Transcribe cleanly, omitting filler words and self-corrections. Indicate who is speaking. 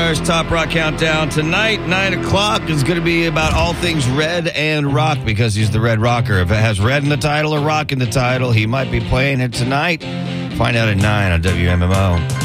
Speaker 1: Fire's Top Rock Countdown. Tonight, 9 o'clock, is going to be about all things red and rock because he's the Red Rocker. If it has red in the title or rock in the title, he might be playing it tonight. Find out at 9 on WMMO.